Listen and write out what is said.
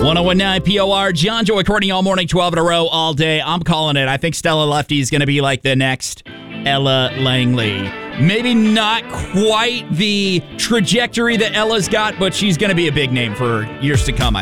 1019 POR, John Joy Courtney all morning, 12 in a row, all day. I'm calling it. I think Stella Lefty is going to be like the next Ella Langley. Maybe not quite the trajectory that Ella's got, but she's going to be a big name for years to come, I